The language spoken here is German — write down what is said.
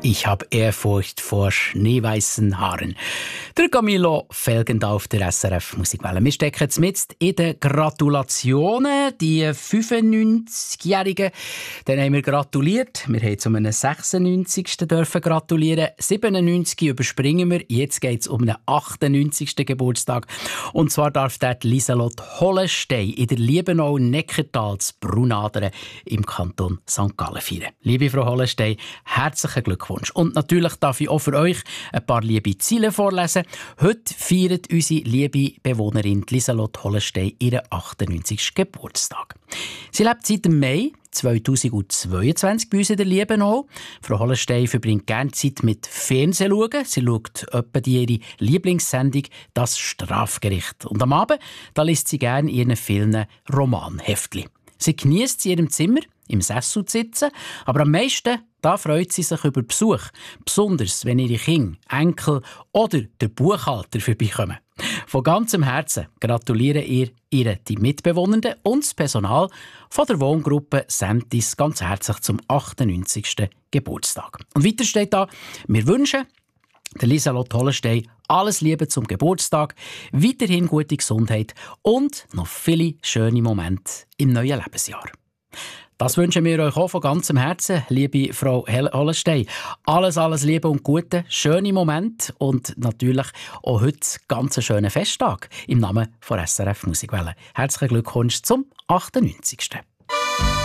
Ich habe Ehrfurcht vor schneeweißen Haaren. Der Camilo Felgender auf der SRF Musikwelle. Wir stecken jetzt mit in den Gratulationen. Die 95-Jährigen, denen haben wir gratuliert. Wir haben zu einem 96. dürfen gratulieren. 97 überspringen wir. Jetzt geht es um den 98. Geburtstag. Und zwar darf dort Lieselotte Hollenstein in der Liebenau-Neckartal zu Brunadern im Kanton St. Gallen feiern. Liebe Frau Hollenstein, herzlichen Glückwunsch. Und natürlich darf ich auch für euch ein paar liebe Ziele vorlesen. Heute feiert unsere liebe Bewohnerin Lieselotte Hollenstein ihren 98. Geburtstag. Sie lebt seit dem Mai 2022 bei uns in der Liebenau. Frau Hollenstein verbringt gerne Zeit mit Fernsehen schauen. Sie schaut etwa ihre Lieblingssendung «Das Strafgericht». Und am Abend da liest sie gerne ihren vielen Romanheftchen. Sie genießt in ihrem Zimmer, im Sessel zu sitzen, aber am meisten da freut sie sich über Besuch, besonders wenn ihre Kinder, Enkel oder der Buchhalter vorbeikommen. Von ganzem Herzen gratulieren ihr die Mitbewohnenden und das Personal von der Wohngruppe Sentis ganz herzlich zum 98. Geburtstag. Und weiter steht da, wir wünschen der Lieselotte Hollenstein alles Liebe zum Geburtstag, weiterhin gute Gesundheit und noch viele schöne Momente im neuen Lebensjahr. Das wünschen wir euch auch von ganzem Herzen, liebe Frau Hollenstein. Alles Liebe und Gute, schöne Momente und natürlich auch heute ganz schönen Festtag im Namen von SRF Musikwelle. Herzlichen Glückwunsch zum 98.